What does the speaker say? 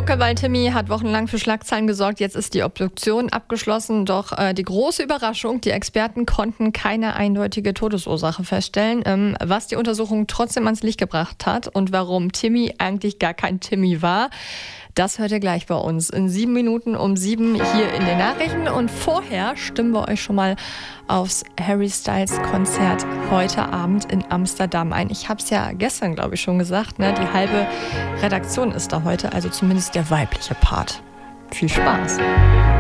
Pokéball Timmy hat wochenlang für Schlagzeilen gesorgt. Jetzt ist die Obduktion abgeschlossen. Doch die große Überraschung, die Experten konnten keine eindeutige Todesursache feststellen. Was die Untersuchung trotzdem ans Licht gebracht hat und warum Timmy eigentlich gar kein Timmy war, das hört ihr gleich bei uns. In 7 Minuten um 7 hier in den Nachrichten. Und vorher stimmen wir euch schon mal aufs Harry Styles Konzert heute Abend in Amsterdam ein. Ich habe es ja gestern, glaube ich, schon gesagt. Ne? Die halbe Redaktion ist da heute, also zumindest der weibliche Part. Viel Spaß!